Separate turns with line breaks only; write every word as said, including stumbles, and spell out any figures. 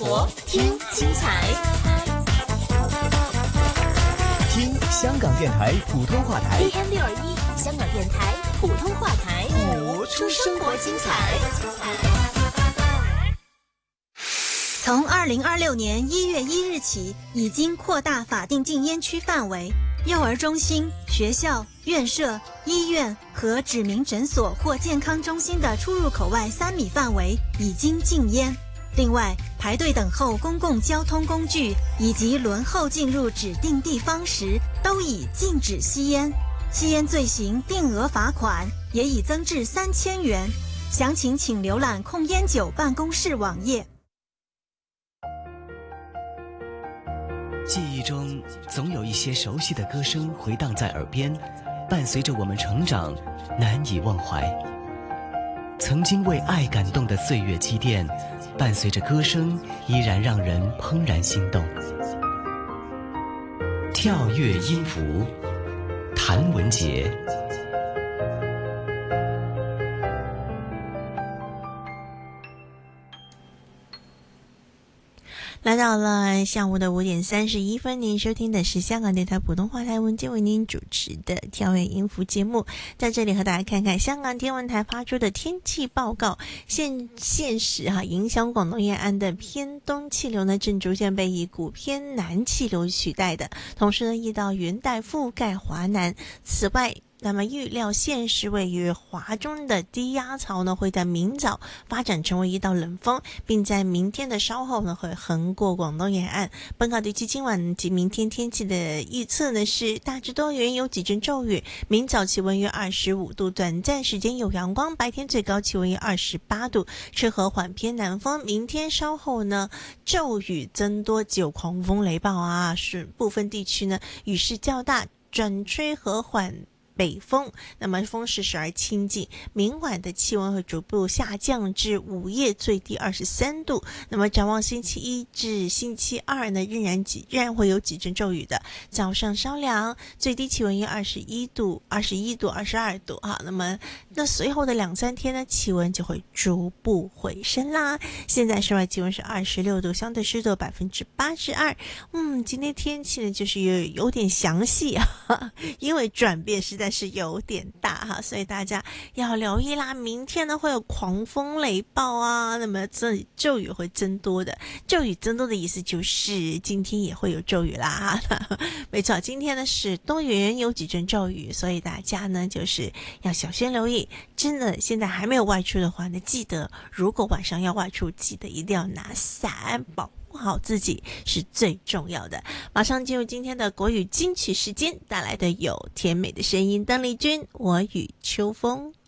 活，听精彩，
听香港电台普通话台
A M 六二一，香港电台普通话台，
活出生活精彩。
从二零二六年一月一日起，已经扩大法定禁烟区范围，幼儿中心、学校、院舍、医院和指明诊所或健康中心的出入口外三米范围已经禁烟。另外，排队等候公共交通工具以及轮候进入指定地方时，都已禁止吸烟。吸烟罪行定额罚款也已增至三千元。详情请浏览控烟酒办公室网页。
记忆中总有一些熟悉的歌声回荡在耳边，伴随着我们成长，难以忘怀。曾经为爱感动的岁月积淀，伴随着歌声依然让人怦然心动。跳跃音符，谭文杰。
来到了下午的五点三十一分，您收听的是香港电台普通话台文健为您主持的跳跃音符节目，在这里和大家看看香港天文台发出的天气报告。现现时哈、啊，影响广东沿岸的偏东气流呢，正逐渐被一股偏南气流取代的，同时呢，一道云带覆盖华南。此外，那么预料现时位于华中的低压槽呢，会在明早发展成为一道冷锋，并在明天的稍后呢，会横过广东沿岸。本港地区今晚及明天天气的预测呢是大致多云，有几阵骤雨，明早气温约二十五度，短暂时间有阳光，白天最高气温约二十八度，吹和缓偏南风。明天稍后呢，骤雨增多，及有狂风雷暴啊，是部分地区呢雨势较大，转吹和缓北风，那么风势时而清劲，明晚的气温会逐步下降至午夜最低二十三度。那么展望星期一至星期二呢，仍然几仍然会有几阵骤雨的，早上稍凉，最低气温约二十一度、二十一度、二十二度哈。那么那随后的两三天呢，气温就会逐步回升啦。现在室外气温是二十六度，相对湿度百分之八十二。嗯，今天天气呢就是有有点详细啊，因为转变实在但是有点大哈，所以大家要留意啦。明天呢会有狂风雷暴啊，那么这骤雨会增多的。骤雨增多的意思就是今天也会有骤雨啦。没错，今天呢是多云，有几阵骤雨，所以大家呢就是要小心留意。真的，现在还没有外出的话呢，记得如果晚上要外出，记得一定要拿伞保护好自己是最重要的。马上进入今天的国语金曲时间，带来的有甜美的声音，邓丽君《我与秋风》。